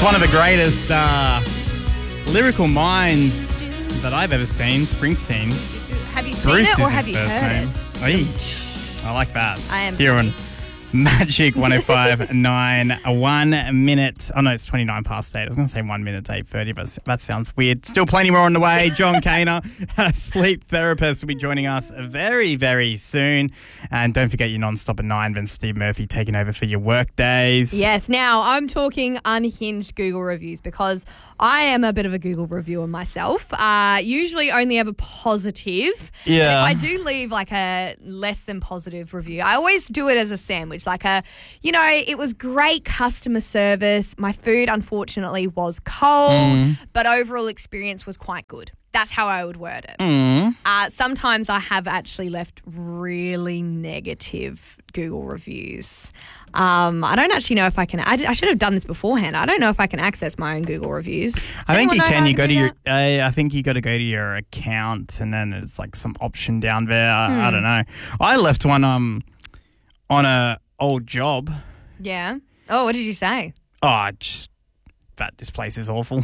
one of the greatest lyrical minds that I've ever seen, Springsteen. Have you seen Bruce it or is have his you first heard name. it? I like that. I am Here funny. on Magic 105.9, 1 minute. Oh, no, it's 29 past 8. I was going to say 1 minute to 8:30, but that sounds weird. Still plenty more on the way. John Kaner, a sleep therapist, will be joining us very, very soon. And don't forget your non-stop at 9, then Steve Murphy taking over for your work days. Yes, now I'm talking unhinged Google reviews because I am a bit of a Google reviewer myself. Usually only ever positive. Yeah. And if I do leave like a less than positive review, I always do it as a sandwich. Like it was great customer service. My food, unfortunately, was cold, but overall experience was quite good. That's how I would word it. Sometimes I have actually left really negative Google reviews. I don't actually know if I can. I should have done this beforehand. I don't know if I can access my own Google reviews. I think you can. You go to do your. that? I think you got to go to your account, and then it's like some option down there. I don't know. I left one on a old job. Yeah. Oh, what did you say? Oh, just that this place is awful.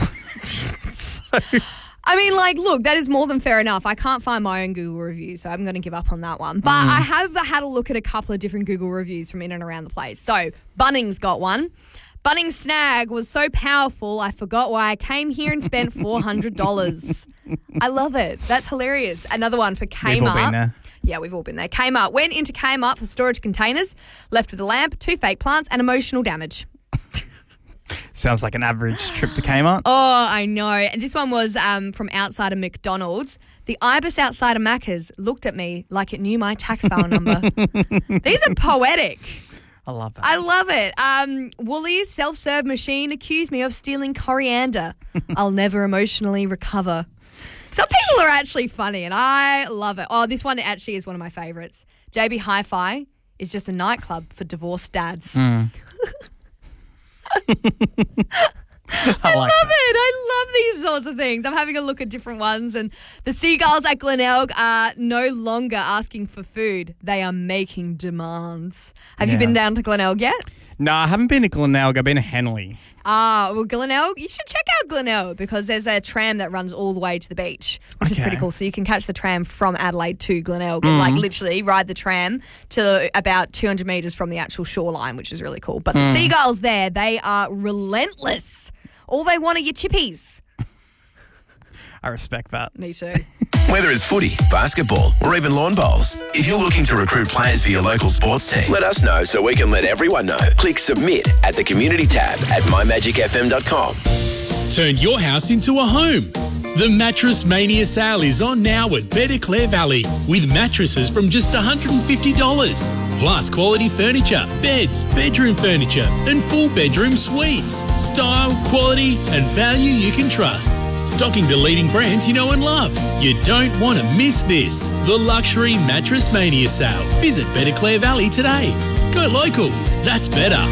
I mean, look, that is more than fair enough. I can't find my own Google reviews, so I'm going to give up on that one. But I have had a look at a couple of different Google reviews from in and around the place. So Bunnings got one. Bunnings snag was so powerful, I forgot why I came here and spent $400. I love it. That's hilarious. Another one for Kmart. We've all been there. Yeah, we've all been there. Kmart. Went into Kmart for storage containers, left with a lamp, 2 fake plants, and emotional damage. Sounds like an average trip to Kmart. Oh, I know. And this one was from outside of McDonald's. The Ibis outside of Macca's looked at me like it knew my tax file number. These are poetic. I love that. I love it. Woolies self-serve machine accused me of stealing coriander. I'll never emotionally recover. Some people are actually funny, and I love it. Oh, this one actually is one of my favourites. JB Hi-Fi is just a nightclub for divorced dads. I love it. I love these sorts of things. I'm having a look at different ones, and the seagulls at Glenelg are no longer asking for food. They are making demands. Have you been down to Glenelg yet? No, I haven't been to Glenelg. I've been to Henley. Well, Glenelg, you should check out Glenelg because there's a tram that runs all the way to the beach, which is pretty cool. So you can catch the tram from Adelaide to Glenelg and literally ride the tram to about 200 metres from the actual shoreline, which is really cool. But the seagulls there, they are relentless. All they want are your chippies. I respect that. Me too. Whether it's footy, basketball, or even lawn bowls, if you're looking to recruit players for your local sports team, let us know so we can let everyone know. Click submit at the community tab at mymagicfm.com. Turn your house into a home. The Mattress Mania sale is on now at Better Clare Valley with mattresses from just $150. Plus quality furniture, beds, bedroom furniture and full bedroom suites. Style, quality and value you can trust. Stocking the leading brands you know and love. You don't want to miss this. The Luxury Mattress Mania sale. Visit Better Clare Valley today. Go local. That's better.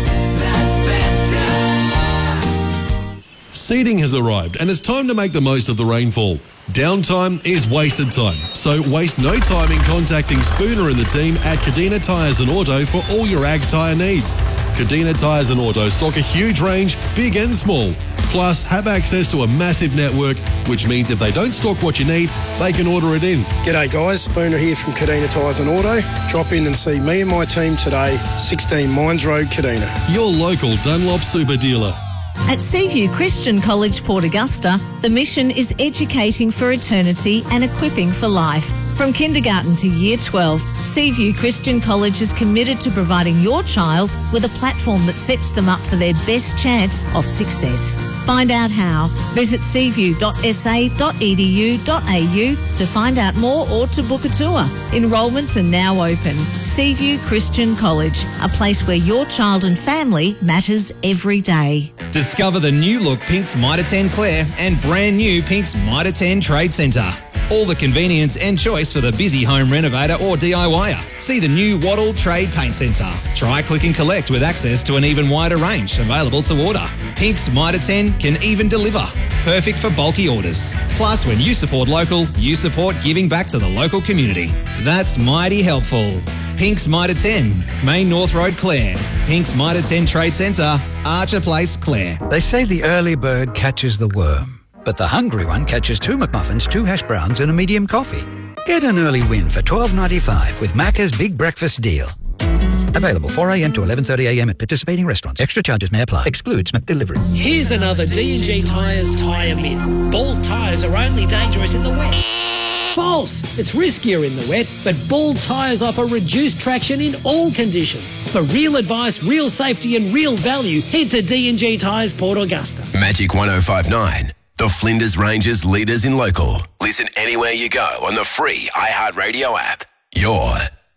Seeding has arrived and it's time to make the most of the rainfall. Downtime is wasted time, so waste no time in contacting Spooner and the team at Kadina Tyres and Auto for all your ag tyre needs. Kadina Tyres and Auto stock a huge range, big and small, plus have access to a massive network, which means if they don't stock what you need, they can order it in. G'day guys, Spooner here from Kadina Tyres and Auto. Drop in and see me and my team today, 16 Mines Road, Kadina. Your local Dunlop super dealer. At Seaview Christian College, Port Augusta, the mission is educating for eternity and equipping for life. From kindergarten to year 12, Seaview Christian College is committed to providing your child with a platform that sets them up for their best chance of success. Find out how. Visit seaview.sa.edu.au to find out more or to book a tour. Enrolments are now open. Seaview Christian College, a place where your child and family matters every day. Discover the new look Pink's Mitre 10 Clare and brand new Pink's Mitre 10 Trade Centre. All the convenience and choice for the busy home renovator or DIYer. See the new Waddle Trade Paint Centre. Try click and collect with access to an even wider range available to order. Pink's Mitre 10 can even deliver. Perfect for bulky orders. Plus, when you support local, you support giving back to the local community. That's mighty helpful. Pink's Mitre 10, Main North Road, Clare. Pink's Mitre 10 Trade Centre, Archer Place, Clare. They say the early bird catches the worm, but the hungry one catches 2 McMuffins, 2 hash browns and a medium coffee. Get an early win for $12.95 with Macca's Big Breakfast Deal. Available 4 a.m. to 11:30 a.m. at participating restaurants. Extra charges may apply. Excludes McDelivery. Here's another D&G Tyres tyre myth. Bald tyres are only dangerous in the wet. False! It's riskier in the wet, but bald tyres offer reduced traction in all conditions. For real advice, real safety and real value, head to D&G Tyres Port Augusta. Magic 105.9. The Flinders Ranges leaders in local. Listen anywhere you go on the free iHeartRadio app. Your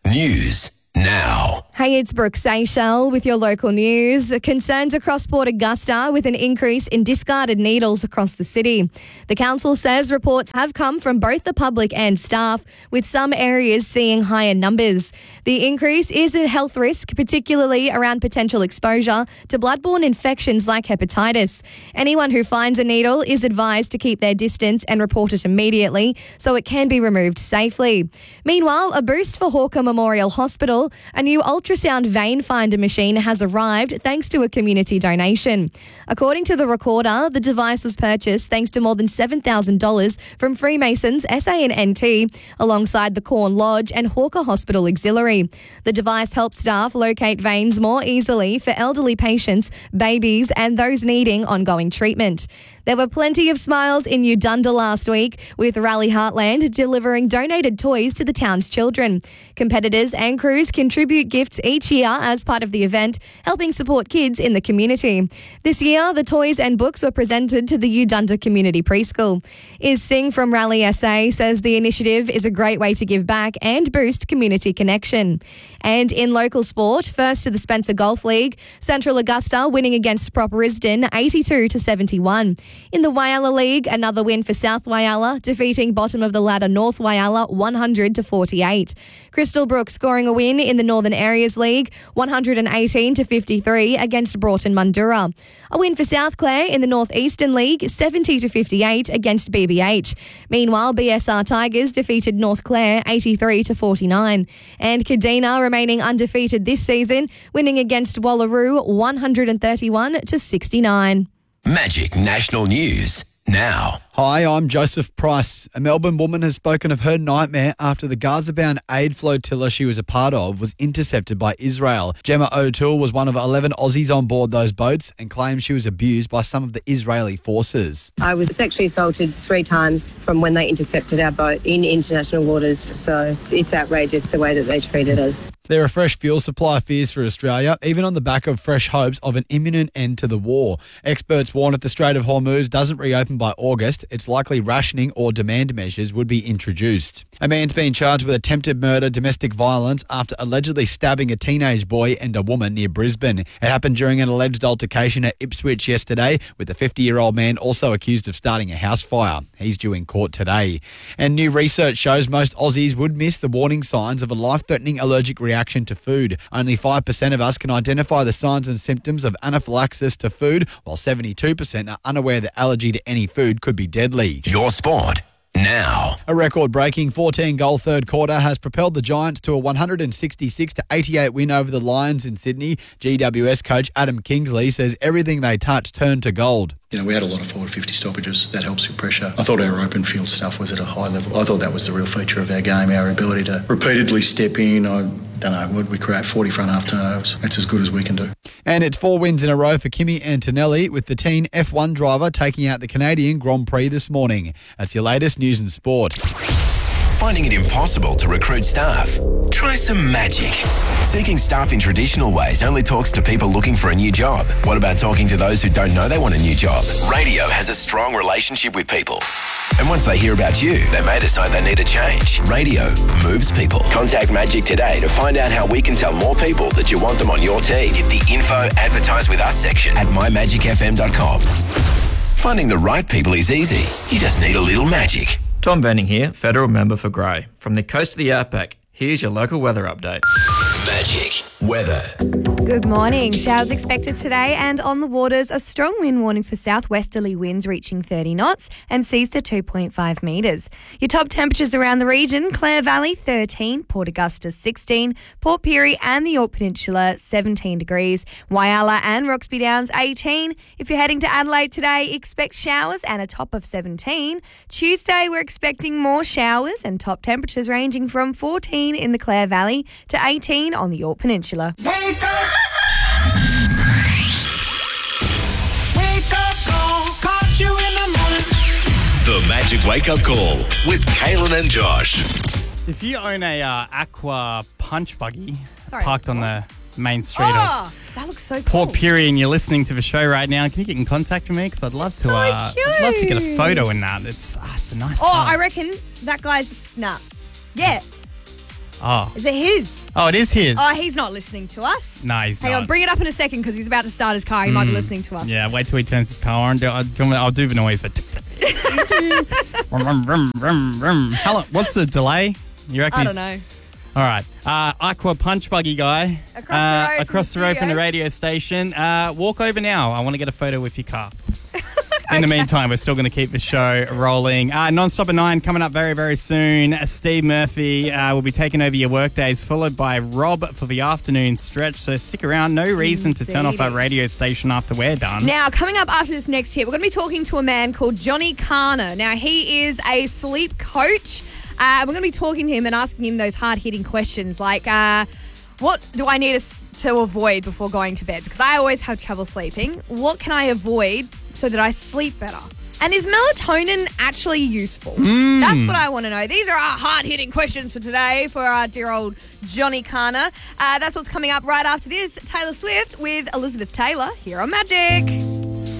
news now. Hey, it's Brooke Seychelles with your local news. Concerns across Port Augusta with an increase in discarded needles across the city. The council says reports have come from both the public and staff, with some areas seeing higher numbers. The increase is a health risk, particularly around potential exposure to bloodborne infections like hepatitis. Anyone who finds a needle is advised to keep their distance and report it immediately so it can be removed safely. Meanwhile, a boost for Hawker Memorial Hospital. A new ultrasound vein finder machine has arrived thanks to a community donation. According to the Recorder, the device was purchased thanks to more than $7,000 from Freemasons, SA&NT, alongside the Corn Lodge and Hawker Hospital Auxiliary. The device helps staff locate veins more easily for elderly patients, babies and those needing ongoing treatment. There were plenty of smiles in Udunda last week, with Rally Heartland delivering donated toys to the town's children. Competitors and crews contribute gifts each year as part of the event, helping support kids in the community. This year, the toys and books were presented to the Udunda Community Preschool. Iz Singh from Rally SA says the initiative is a great way to give back and boost community connection. And in local sport, first to the Spencer Golf League, Central Augusta winning against Prop Risdon 82-71. In the Whyalla League, another win for South Whyalla, defeating bottom of the ladder North Whyalla 100-48. Crystal Brook scoring a win in the Northern Areas League 118-53 against Broughton Mundura. A win for South Clare in the North Eastern League 70-58 against BBH. Meanwhile, BSR Tigers defeated North Clare 83-49. And Kadina remaining undefeated this season, winning against Wallaroo 131-69. Magic National News now. Hi, I'm Joseph Price. A Melbourne woman has spoken of her nightmare after the Gaza-bound aid flotilla she was a part of was intercepted by Israel. Gemma O'Toole was one of 11 Aussies on board those boats and claims she was abused by some of the Israeli forces. I was sexually assaulted 3 times from when they intercepted our boat in international waters, so it's outrageous the way that they treated us. There are fresh fuel supply fears for Australia, even on the back of fresh hopes of an imminent end to the war. Experts warn if the Strait of Hormuz doesn't reopen by August, it's likely rationing or demand measures would be introduced. A man's been charged with attempted murder, domestic violence, after allegedly stabbing a teenage boy and a woman near Brisbane. It happened during an alleged altercation at Ipswich yesterday, with the 50-year-old man also accused of starting a house fire. He's due in court today. And new research shows most Aussies would miss the warning signs of a life-threatening allergic reaction to food. Only 5% of us can identify the signs and symptoms of anaphylaxis to food, while 72% are unaware that allergy to any food could be deadly. Your sport now. A record-breaking 14-goal third quarter has propelled the Giants to a 166-88 win over the Lions in Sydney. GWS coach Adam Kingsley says everything they touched turned to gold. We had a lot of forward 50 stoppages. That helps with pressure. I thought our open field stuff was at a high level. I thought that was the real feature of our game, our ability to repeatedly step in. I don't know, we create 40 front half turnovers. That's as good as we can do. And it's 4 wins in a row for Kimi Antonelli, with the teen F1 driver taking out the Canadian Grand Prix this morning. That's your latest news and sport. Finding it impossible to recruit staff? Try some magic. Seeking staff in traditional ways only talks to people looking for a new job. What about talking to those who don't know they want a new job? Radio has a strong relationship with people. And once they hear about you, they may decide they need a change. Radio moves people. Contact Magic today to find out how we can tell more people that you want them on your team. Hit the info advertise with us section at mymagicfm.com. Finding the right people is easy. You just need a little magic. Tom Venning here, federal member for Grey. From the coast of the Outback, here's your local weather update. Magic weather. Good morning. Showers expected today, and on the waters, a strong wind warning for southwesterly winds reaching 30 knots and seas to 2.5 metres. Your top temperatures around the region: Clare Valley 13, Port Augusta 16, Port Pirie and the Yorke Peninsula 17 degrees, Whyalla and Roxby Downs 18. If you're heading to Adelaide today, expect showers and a top of 17. Tuesday, we're expecting more showers and top temperatures ranging from 14 in the Clare Valley to 18 on the Yorke Peninsula. Wake up! Wake up call, caught you in the morning. The Magic Wake Up Call with Kaylin and Josh. If you own a aqua punch buggy Sorry, parked on the main street Oh, that looks so cool. Port Pirie and you're listening to the show right now, can you get in contact with me? Because I'd love to. I'd love to get a photo in that. It's a nice car. I reckon that guy's Yeah. Oh. Is it his? Oh, it is his. Oh, he's not listening to us. No, he's Hang not. on, bring it up in a second because he's about to start his car. He might be listening to us. Yeah, wait till he turns his car on. I'll do the noise. Vroom, vroom, vroom, vroom. How long, what's the delay? You reckon I don't know. All right. Aqua punch buggy guy. Across the road from the radio station. Walk over now. I want to get a photo with your car. In the meantime, we're still going to keep the show rolling. Non-stop at 9 coming up very, very soon. Steve Murphy will be taking over your workdays, followed by Rob for the afternoon stretch. So stick around. No reason to turn off our radio station after we're done. Now, coming up after this next hit, we're going to be talking to a man called Johnny Carner. Now, he is a sleep coach. We're going to be talking to him and asking him those hard-hitting questions like, what do I need to avoid before going to bed? Because I always have trouble sleeping. What can I avoid so that I sleep better? And is melatonin actually useful? That's what I want to know. These are our hard-hitting questions for today for our dear old Johnny Carner. That's what's coming up right after this. Taylor Swift with Elizabeth Taylor here on Magic.